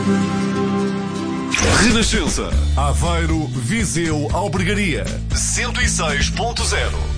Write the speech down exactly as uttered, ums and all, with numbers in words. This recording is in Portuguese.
Renascença. Aveiro, Viseu, Albergaria. cento e seis ponto zero.